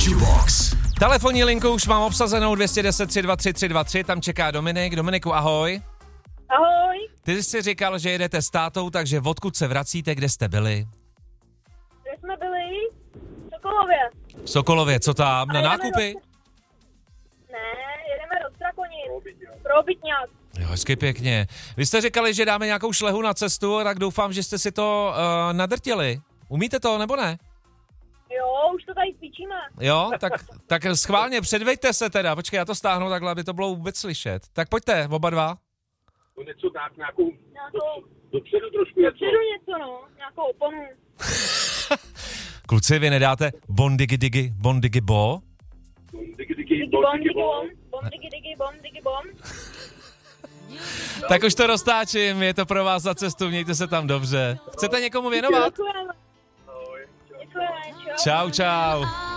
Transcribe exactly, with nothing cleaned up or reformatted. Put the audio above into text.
Box. Telefonní linku už mám obsazenou dvě stě deset tři dva tři tři dva tři, tam čeká Dominik. Dominiku, ahoj. Ahoj. Ty jsi říkal, že jedete s tátou, takže odkud se vracíte, kde jste byli? Kde jsme byli? V Sokolově. V Sokolově, co tam, na nákupy? Do... Ne, jedeme do Strakonic. Pro obytňák. Jo, hezky pěkně. Vy jste říkali, že dáme nějakou šlehu na cestu, tak doufám, že jste si to uh, nadrtili. Umíte to, nebo ne? Jo, už to tady cvičíme. Jo, tak, tak schválně, předveďte se teda. Počkej, já to stáhnu takhle, aby to bylo vůbec slyšet. Tak pojďte, oba dva. To něco tak, nějakou, Nějakou... dopředu trošku něco. Dopředu něco, no. Nějakou oponu. Kluci, vy nedáte bon digi digi, bon digi bo? Digi, digi, Digi bom, bom, digi, digi bom. bom. Bom, digi, digi, bom, digi, bom. Tak už to roztáčím, je to pro vás za cestu, mějte se tam dobře. Chcete někomu věnovat? Děkujeme. Děkujeme, čau. Čau, čau.